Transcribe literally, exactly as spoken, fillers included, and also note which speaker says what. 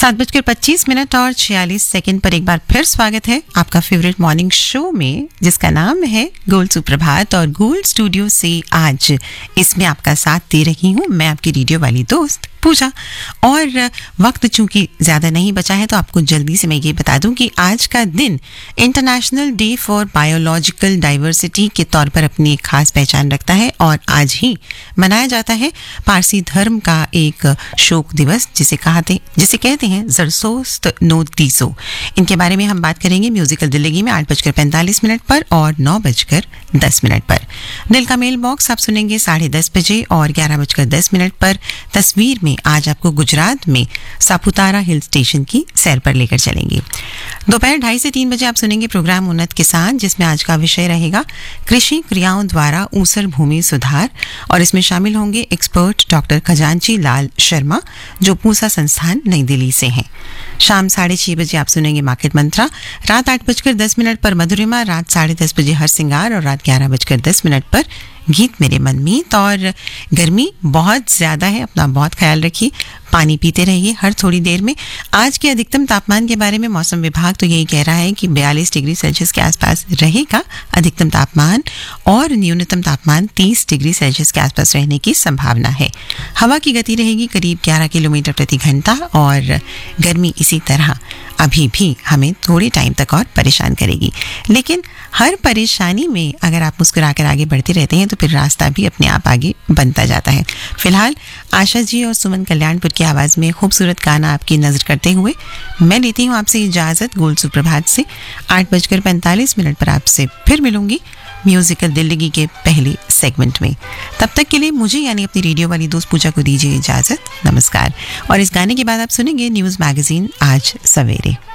Speaker 1: सात बजकर पच्चीस मिनट और छियालीस सेकंड पर एक बार फिर स्वागत है आपका फेवरेट मॉर्निंग शो में, जिसका नाम है गोल्ड सुप्रभात। और गोल्ड स्टूडियो से आज इसमें आपका साथ दे रही हूँ मैं, आपकी रेडियो वाली दोस्त पूजा। और वक्त चूंकि ज़्यादा नहीं बचा है तो आपको जल्दी से मैं ये बता दूं कि आज का दिन international day for biological diversity के तौर पर अपनी एक खास पहचान रखता है। और आज ही मनाया जाता है पारसी धर्म का एक शोक दिवस, जिसे कहते जिसे कहते हैं जरसोस्त नो तीसो। इनके बारे में हम बात करेंगे म्यूजिकल दिल्ली में आठ बजकर पैंतालीस मिनट पर और नौ बजकर दस मिनट पर। दिल का मेल बॉक्स आप सुनेंगे साढ़े दस बजे और ग्यारह बजकर दस मिनट पर। तस्वीर में आज आपको गुजरात में सापुतारा हिल स्टेशन की सैर पर लेकर चलेंगे। दोपहर ढाई से तीन बजे आप सुनेंगे प्रोग्राम उन्नत किसान, जिसमें आज का विषय रहेगा कृषि क्रियाओं द्वारा ऊसर भूमि सुधार। और इसमें शामिल होंगे एक्सपर्ट डॉक्टर खजांची लाल शर्मा, जो पूसा संस्थान नई दिल्ली से हैं। शाम साढ़े छह बजे आप सुनेंगे मार्केट मंत्रा। रात आठ बजकर दस मिनट पर मधुरिमा, रात साढ़े दस बजे हर सिंगार और रात ग्यारह बजकर दस मिनट पर गीत मेरे मनमीत। और गर्मी बहुत ज़्यादा है, अपना बहुत ख्याल रखिए, पानी पीते रहिए हर थोड़ी देर में। आज के अधिकतम तापमान के बारे में मौसम विभाग तो यही कह रहा है कि बयालीस डिग्री सेल्सियस के आसपास रहेगा अधिकतम तापमान, और न्यूनतम तापमान तीस डिग्री सेल्सियस के आसपास रहने की संभावना है। हवा की गति रहेगी करीब ग्यारह किलोमीटर प्रति घंटा, और गर्मी इसी तरह अभी भी हमें थोड़े टाइम तक और परेशान करेगी। लेकिन हर परेशानी में अगर आप मुस्कुराकर आगे बढ़ते रहते हैं तो फिर रास्ता भी अपने आप आगे बनता जाता है। फिलहाल आशा जी और सुमन कल्याणपुर की आवाज़ में खूबसूरत गाना आपकी नजर करते हुए मैं लेती हूँ आपसे इजाज़त गोल्ड सुप्रभात से। आठ बजकर पैंतालीस मिनट पर आपसे फिर मिलूंगी म्यूजिकल दिल्ली के पहले सेगमेंट में। तब तक के लिए मुझे यानी अपनी रेडियो वाली दोस्त पूजा को दीजिए इजाज़त। नमस्कार। और इस गाने के बाद आप सुनेंगे न्यूज़ मैगजीन आज सवेरे।